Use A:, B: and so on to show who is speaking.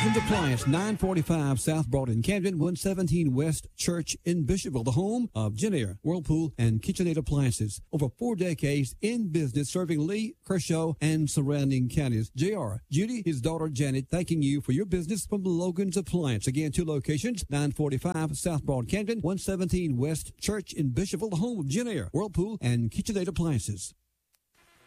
A: Logan's Appliance, 945 South Broad in Camden, 117 West Church in Bishopville, the home of Genair, Whirlpool, and KitchenAid Appliances. Over 4 decades in business, serving Lee, Kershaw, and surrounding counties. JR, Judy, his daughter Janet, thanking you for your business from Logan's Appliance. Again, 2 locations, 945 South Broad, Camden, 117 West Church in Bishopville, the home of Genair, Whirlpool, and KitchenAid Appliances.